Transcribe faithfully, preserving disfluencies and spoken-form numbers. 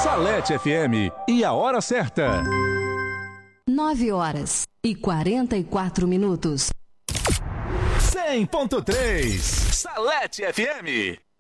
Salete F M e a hora certa. nove horas e quarenta e quatro minutos. cem ponto três Salete F M.